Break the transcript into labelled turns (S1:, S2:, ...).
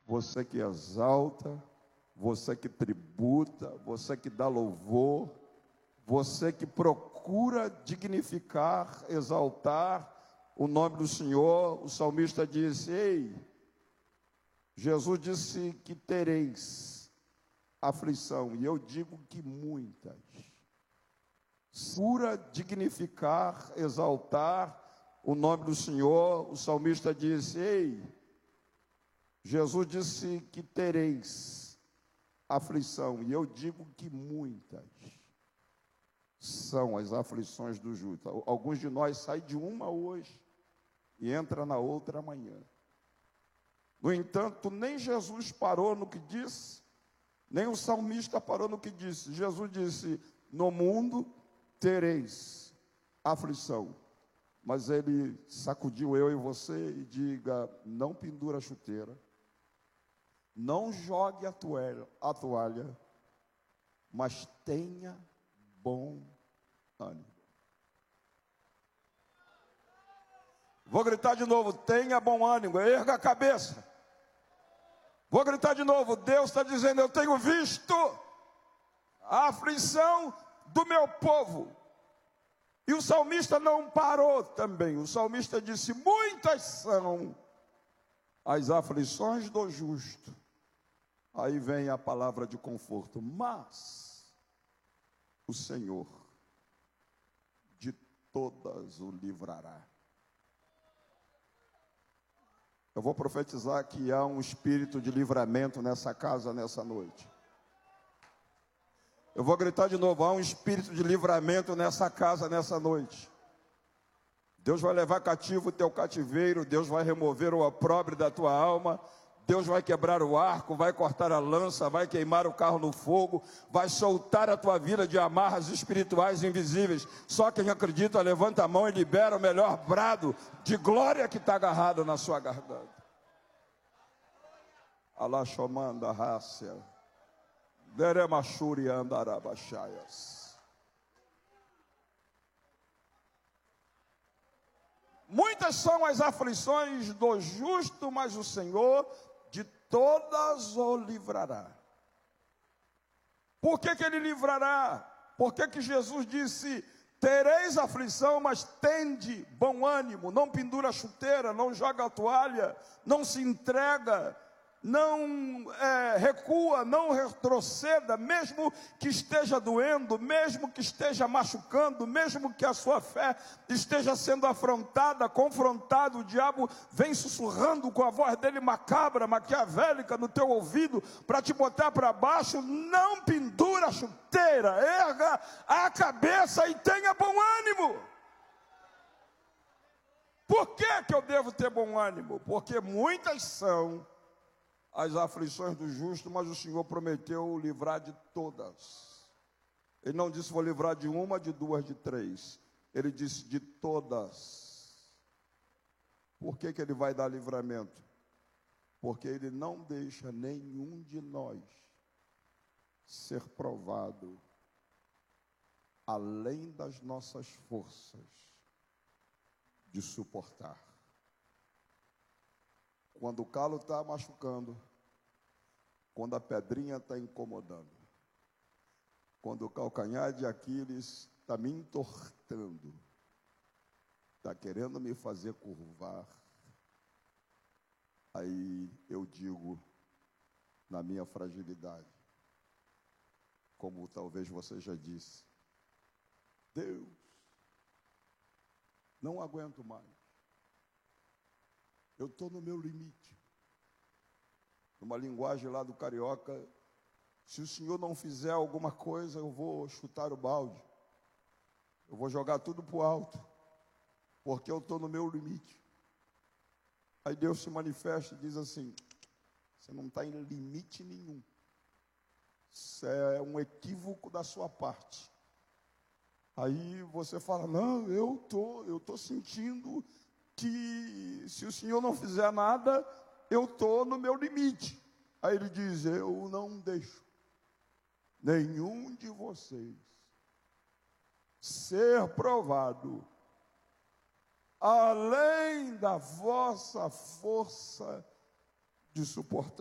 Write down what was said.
S1: você que exalta, você que tributa, você que dá louvor, você que procura dignificar, exaltar o nome do Senhor. O salmista disse: ei, Jesus disse que tereis aflição, e eu digo que muitas. Procura dignificar, exaltar o nome do Senhor. O salmista disse: ei, Jesus disse que tereis aflição, e eu digo que muitas são as aflições do justo. Alguns de nós saem de uma hoje e entra na outra amanhã. No entanto, nem Jesus parou no que disse, nem o salmista parou no que disse. Jesus disse: no mundo tereis aflição. Mas ele sacudiu eu e você e diga: não pendura a chuteira, não jogue a toalha, mas tenha bom ânimo. Vou gritar de novo: tenha bom ânimo, erga a cabeça. Vou gritar de novo: Deus está dizendo: eu tenho visto a aflição do meu povo. E o salmista não parou também. O salmista disse: muitas são as aflições do justo. Aí vem a palavra de conforto: mas o Senhor de todas o livrará. Eu vou profetizar que há um espírito de livramento nessa casa, nessa noite. Eu vou gritar de novo: há um espírito de livramento nessa casa, nessa noite. Deus vai levar cativo o teu cativeiro, Deus vai remover o opróbrio da tua alma, Deus vai quebrar o arco, vai cortar a lança, vai queimar o carro no fogo, vai soltar a tua vida de amarras espirituais invisíveis. Só quem acredita, levanta a mão e libera o melhor brado de glória que está agarrado na sua garganta. Alá Shomanda Rácia, Deremachuri Andarabachaias. Muitas são as aflições do justo, mas o Senhor de todas o livrará. Por que ele livrará? Por que Jesus disse: tereis aflição, mas tende bom ânimo? Não pendura a chuteira, não joga a toalha, não se entrega, não recua, não retroceda, mesmo que esteja doendo, mesmo que esteja machucando, mesmo que a sua fé esteja sendo afrontada, confrontado. O diabo vem sussurrando com a voz dele macabra, maquiavélica no teu ouvido, para te botar para baixo. Não pendura a chuteira, erga a cabeça e tenha bom ânimo. Por que eu devo ter bom ânimo? Porque muitas são as aflições do justo, mas o Senhor prometeu livrar de todas. Ele não disse: vou livrar de uma, de duas, de três. Ele disse: de todas. Por que ele vai dar livramento? Porque ele não deixa nenhum de nós ser provado além das nossas forças de suportar. Quando o calo está machucando, quando a pedrinha está incomodando, quando o calcanhar de Aquiles está me entortando, está querendo me fazer curvar, aí eu digo, na minha fragilidade, como talvez você já disse: Deus, não aguento mais. Eu estou no meu limite. Numa linguagem lá do carioca, se o Senhor não fizer alguma coisa, eu vou chutar o balde. Eu vou jogar tudo para o alto, porque eu estou no meu limite. Aí Deus se manifesta e diz assim: você não está em limite nenhum. Isso é um equívoco da sua parte. Aí você fala: não, eu estou sentindo que se o Senhor não fizer nada, eu estou no meu limite. Aí ele diz: eu não deixo nenhum de vocês ser provado além da vossa força de suportar.